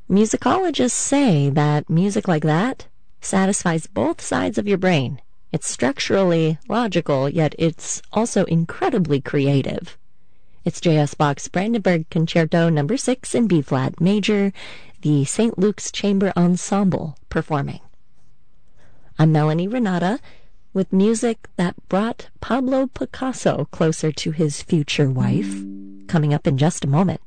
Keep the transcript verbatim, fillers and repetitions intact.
Musicologists say that music like that satisfies both sides of your brain. It's structurally logical, yet it's also incredibly creative. It's J S Bach's Brandenburg Concerto number six in B-flat major, the Saint Luke's Chamber Ensemble performing. I'm Melanie Renata with music that brought Pablo Picasso closer to his future wife, coming up in just a moment.